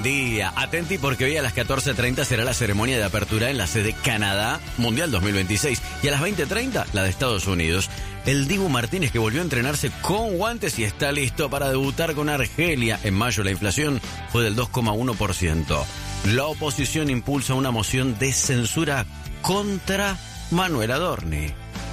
día. Atenti porque hoy a las 14:30 será la ceremonia de apertura en la sede Canadá Mundial 2026 y a las 20:30 la de Estados Unidos. El Dibu Martínez, que volvió a entrenarse con guantes y está listo para debutar con Argelia. En mayo la inflación fue del 2,1%. La oposición impulsa una moción de censura contra Manuel Adorni.